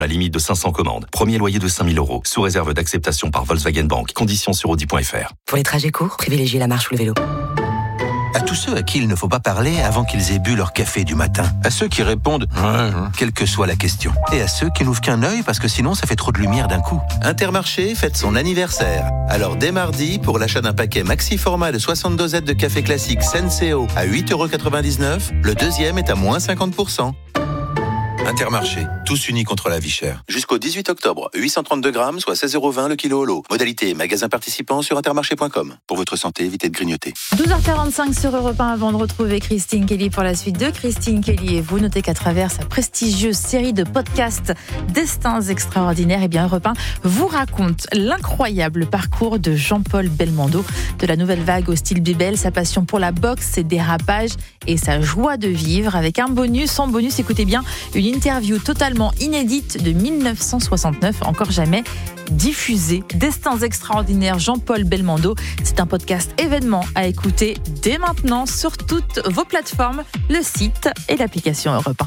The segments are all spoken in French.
La limite de 500 commandes. Premier loyer de 5 000 €. Sous réserve d'acceptation par Volkswagen Bank. Conditions sur Audi.fr. Pour les trajets courts, privilégiez la marche ou le vélo. À tous ceux à qui il ne faut pas parler avant qu'ils aient bu leur café du matin. À ceux qui répondent « quelle que soit la question ». Et à ceux qui n'ouvrent qu'un œil parce que sinon ça fait trop de lumière d'un coup. Intermarché fête son anniversaire. Alors dès mardi, pour l'achat d'un paquet maxi format de 60 dosettes de café classique Senseo à 8,99 €, le deuxième est à moins 50%. Intermarché, tous unis contre la vie chère. Jusqu'au 18 octobre, 832 grammes, soit 16,20 € le kilo au lot. Modalité magasin participant sur intermarché.com. Pour votre santé, évitez de grignoter. 12h45 sur Europe 1 avant de retrouver Christine Kelly pour la suite de Christine Kelly et vous. Notez qu'à travers sa prestigieuse série de podcasts Destins extraordinaires, eh bien Europe 1 vous raconte l'incroyable parcours de Jean-Paul Belmondo, de la nouvelle vague au style Bibel, sa passion pour la boxe, ses dérapages et sa joie de vivre, avec un bonus, en bonus, écoutez bien, une interview totalement inédite de 1969, encore jamais diffusée. Destins extraordinaires, Jean-Paul Belmondo. C'est un podcast événement à écouter dès maintenant sur toutes vos plateformes, le site et l'application Europe 1.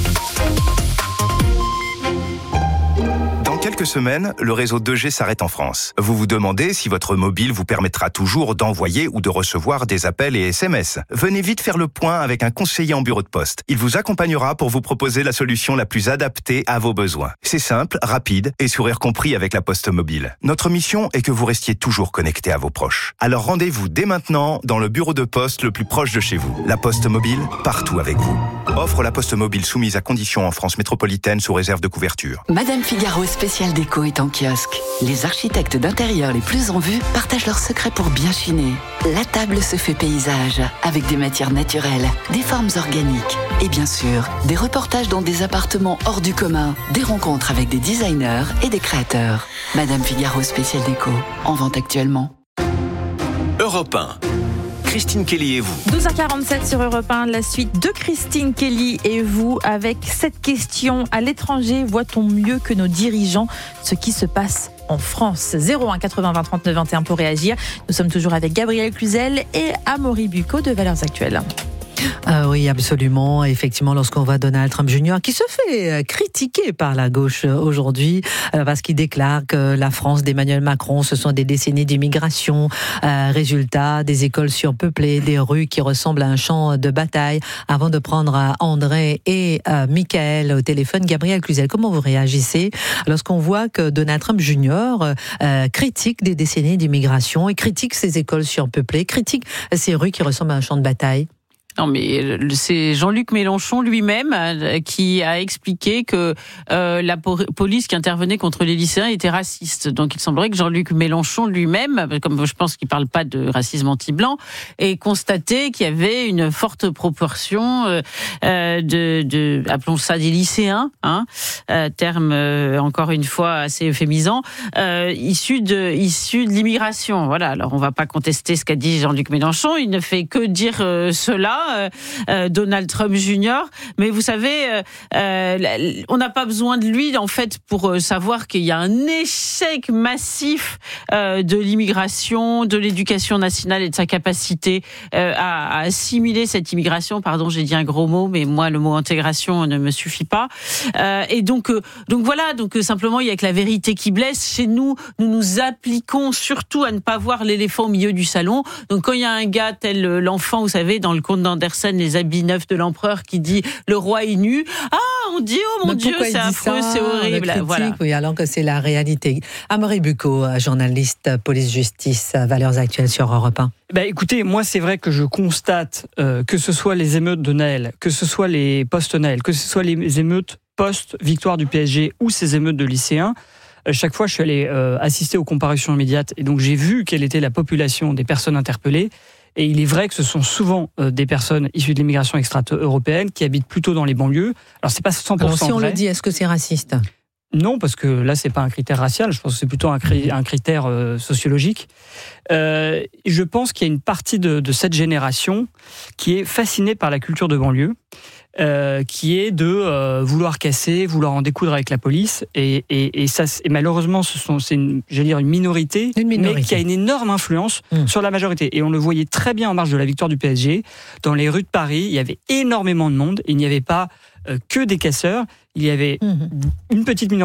Dans quelques semaines, le réseau 2G s'arrête en France. Vous vous demandez si votre mobile vous permettra toujours d'envoyer ou de recevoir des appels et SMS. Venez vite faire le point avec un conseiller en bureau de poste. Il vous accompagnera pour vous proposer la solution la plus adaptée à vos besoins. C'est simple, rapide et sourire compris avec la Poste Mobile. Notre mission est que vous restiez toujours connecté à vos proches. Alors rendez-vous dès maintenant dans le bureau de poste le plus proche de chez vous. La Poste Mobile, partout avec vous. Offre la Poste Mobile soumise à conditions en France métropolitaine sous réserve de couverture. Madame Figaro spécial déco est en kiosque. Les architectes d'intérieur les plus en vue partagent leurs secrets pour bien chiner. La table se fait paysage, avec des matières naturelles, des formes organiques et bien sûr, des reportages dans des appartements hors du commun, des rencontres avec des designers et des créateurs. Madame Figaro spécial déco, en vente actuellement. Europe 1. Christine Kelly et vous. 12h47 sur Europe 1, la suite de Christine Kelly et vous avec cette question. À l'étranger, voit-on mieux que nos dirigeants ce qui se passe en France? 01 80 20 39 21 pour réagir. Nous sommes toujours avec Gabriel Cluzel et Amaury Bucco de Valeurs Actuelles. Oui, absolument. Effectivement, lorsqu'on voit Donald Trump Jr. qui se fait critiquer par la gauche aujourd'hui parce qu'il déclare que la France d'Emmanuel Macron, ce sont des décennies d'immigration, résultat, des écoles surpeuplées, des rues qui ressemblent à un champ de bataille. Avant de prendre André et Michael au téléphone, Gabriel Cluzel, comment vous réagissez lorsqu'on voit que Donald Trump Jr. Critique des décennies d'immigration et critique ces écoles surpeuplées, critique ces rues qui ressemblent à un champ de bataille? Non, mais c'est Jean-Luc Mélenchon lui-même qui a expliqué que la police qui intervenait contre les lycéens était raciste. Donc il semblerait que Jean-Luc Mélenchon lui-même, comme je pense qu'il parle pas de racisme anti-blanc, ait constaté qu'il y avait une forte proportion de appelons ça des lycéens, terme encore une fois assez euphémisant, issus de l'immigration. Voilà. Alors on va pas contester ce qu'a dit Jean-Luc Mélenchon. Il ne fait que dire cela. Donald Trump Jr. Mais vous savez, on n'a pas besoin de lui en fait pour savoir qu'il y a un échec massif de l'immigration, de l'éducation nationale et de sa capacité à assimiler cette immigration. Pardon, j'ai dit un gros mot, mais moi le mot intégration ne me suffit pas. Et donc voilà, simplement il y a que la vérité qui blesse. Chez nous, nous nous appliquons surtout à ne pas voir l'éléphant au milieu du salon. Donc quand il y a un gars tel l'enfant, vous savez, dans le conte d'Andersen, les habits neufs de l'empereur qui dit le roi est nu. Ah, on dit oh mon Dieu, c'est affreux, c'est horrible. Critique, voilà. Oui, alors que c'est la réalité. Amaury Bucco, journaliste police-justice, Valeurs Actuelles sur Europe 1. Écoutez, moi c'est vrai que je constate que ce soit les émeutes de Noël, que ce soit les post-Noël, que ce soit les émeutes post-victoire du PSG ou ces émeutes de lycéens, chaque fois je suis allé assister aux comparutions immédiates et donc j'ai vu quelle était la population des personnes interpellées. Et il est vrai que ce sont souvent des personnes issues de l'immigration extra-européenne qui habitent plutôt dans les banlieues. Alors, c'est pas 100% vrai. Alors, si on le dit, est-ce que c'est raciste ? Non, parce que là, c'est pas un critère racial. Je pense que c'est plutôt un critère sociologique. Je pense qu'il y a une partie de cette génération qui est fascinée par la culture de banlieue. Qui est de vouloir casser, vouloir en découdre avec la police, et malheureusement c'est une minorité, mais qui a une énorme influence sur la majorité. Et on le voyait très bien en marge de la victoire du PSG. Dans les rues de Paris, il y avait énormément de monde. Il n'y avait pas que des casseurs. Il y avait une petite minorité